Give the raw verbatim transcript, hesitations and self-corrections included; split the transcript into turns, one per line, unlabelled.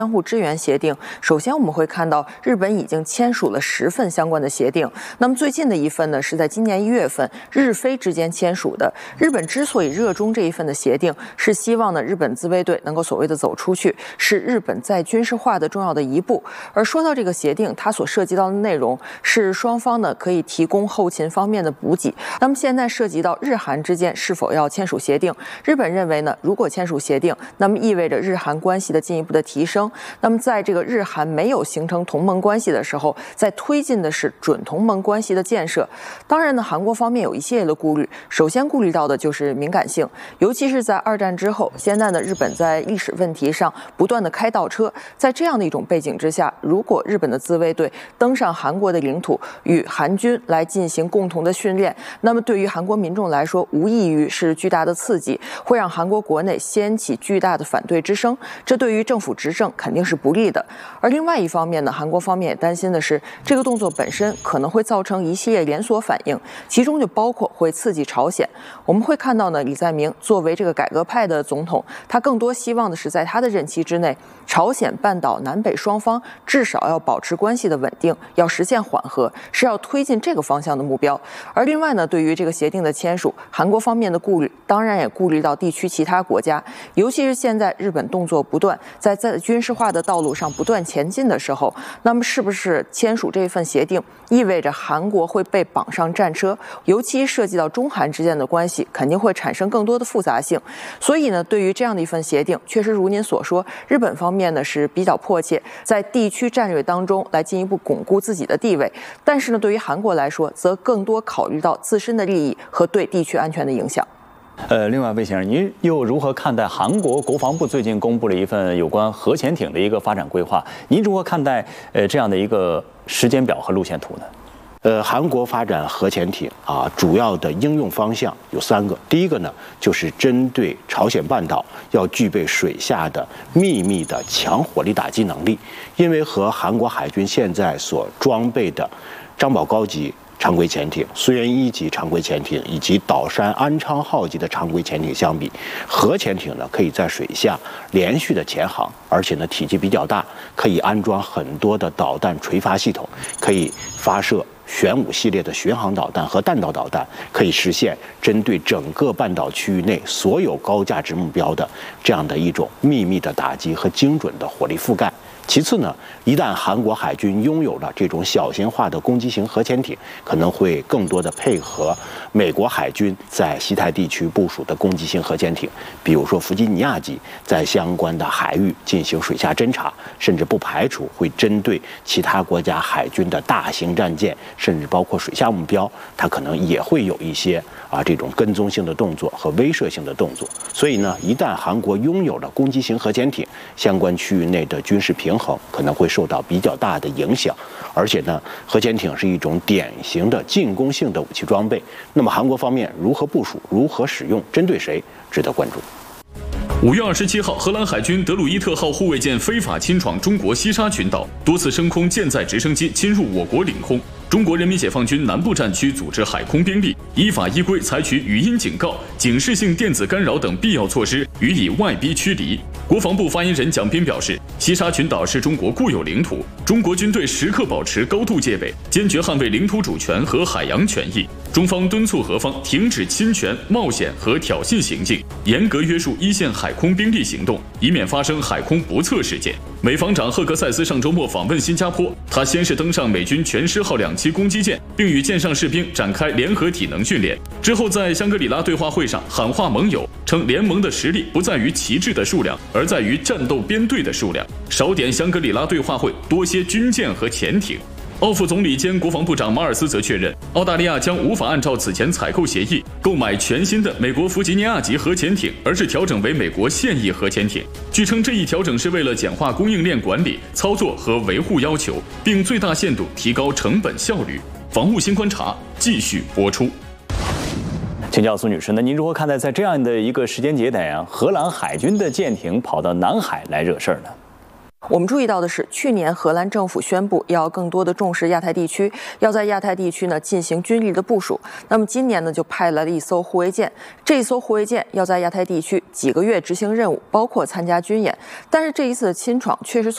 相互支援协定，首先我们会看到日本已经签署了十份相关的协定。那么最近的一份呢，是在今年一月份日菲之间签署的。日本之所以热衷这一份的协定，是希望呢日本自卫队能够所谓的走出去，是日本在军事化的重要的一步。而说到这个协定，它所涉及到的内容是双方呢可以提供后勤方面的补给。那么现在涉及到日韩之间是否要签署协定，日本认为呢，如果签署协定，那么意味着日韩关系的进一步的提升。那么在这个日韩没有形成同盟关系的时候，在推进的是准同盟关系的建设。当然呢，韩国方面有一系列的顾虑，首先顾虑到的就是敏感性，尤其是在二战之后，现在呢日本在历史问题上不断的开倒车，在这样的一种背景之下，如果日本的自卫队登上韩国的领土，与韩军来进行共同的训练，那么对于韩国民众来说，无异于是巨大的刺激，会让韩国国内掀起巨大的反对之声，这对于政府执政肯定是不利的。而另外一方面呢，韩国方面也担心的是，这个动作本身可能会造成一系列连锁反应，其中就包括会刺激朝鲜。我们会看到呢，李在明作为这个改革派的总统，他更多希望的是在他的任期之内，朝鲜半岛南北双方至少要保持关系的稳定，要实现缓和，是要推进这个方向的目标。而另外呢，对于这个协定的签署，韩国方面的顾虑当然也顾虑到地区其他国家，尤其是现在日本动作不断，在在军事化的道路上不断前进的时候，那么是不是签署这份协定意味着韩国会被绑上战车？尤其涉及到中韩之间的关系，肯定会产生更多的复杂性。所以呢，对于这样的一份协定，确实如您所说，日本方面呢是比较迫切在地区战略当中来进一步巩固自己的地位，但是呢，对于韩国来说，则更多考虑到自身的利益和对地区安全的影响。
呃，另外，魏先生，您又如何看待韩国国防部最近公布了一份有关核潜艇的一个发展规划？您如何看待呃这样的一个时间表和路线图呢？
呃，韩国发展核潜艇啊，主要的应用方向有三个。第一个呢，就是针对朝鲜半岛要具备水下的秘密的强火力打击能力，因为和韩国海军现在所装备的张宝高级常规潜艇、绥远一级常规潜艇以及岛山安昌号级的常规潜艇相比，核潜艇呢可以在水下连续的潜航，而且呢体积比较大，可以安装很多的导弹垂发系统，可以发射玄武系列的巡航导弹和弹道导弹，可以实现针对整个半岛区域内所有高价值目标的这样的一种秘密的打击和精准的火力覆盖。其次呢，一旦韩国海军拥有了这种小型化的攻击型核潜艇，可能会更多的配合美国海军在西太地区部署的攻击性核潜艇，比如说弗吉尼亚级，在相关的海域进行水下侦察，甚至不排除会针对其他国家海军的大型战舰，甚至包括水下目标，它可能也会有一些啊这种跟踪性的动作和威慑性的动作。所以呢，一旦韩国拥有了攻击型核潜艇，相关区域内的军事平衡可能会受到比较大的影响，而且呢，核潜艇是一种典型的进攻性的武器装备。那么韩国方面如何部署、如何使用、针对谁，值得关注。
五月二十七号，荷兰海军德鲁伊特号护卫舰非法侵闯中国西沙群岛，多次升空舰载直升机侵入我国领空。中国人民解放军南部战区组织海空兵力依法依规采取语音警告、警示性电子干扰等必要措施，予以外逼驱离。国防部发言人蒋斌表示，西沙群岛是中国固有领土，中国军队时刻保持高度戒备，坚决捍卫领土主权和海洋权益。中方敦促何方停止侵权、冒险和挑衅行径，严格约束一线海空兵力行动，以免发生海空不测事件。美防长赫克塞斯上周末访问新加坡，他先是登上美军全狮号两栖攻击舰，并与舰上士兵展开联合体能训练。之后在香格里拉对话会上喊话盟友，称联盟的实力不在于旗帜的数量，而在于战斗编队的数量。少点香格里拉对话会，多些军舰和潜艇。澳副总理兼国防部长马尔斯则确认，澳大利亚将无法按照此前采购协议购买全新的美国弗吉尼亚级核潜艇，而是调整为美国现役核潜艇。据称，这一调整是为了简化供应链管理、操作和维护要求，并最大限度提高成本效率。防务新观察继续播出。
请教苏女士，那您如何看待在这样的一个时间节点啊，荷兰海军的舰艇跑到南海来惹事儿呢？
我们注意到的是，去年荷兰政府宣布要更多的重视亚太地区，要在亚太地区呢进行军力的部署。那么今年呢就派来了一艘护卫舰，这一艘护卫舰要在亚太地区几个月执行任务，包括参加军演。但是这一次的侵闯确实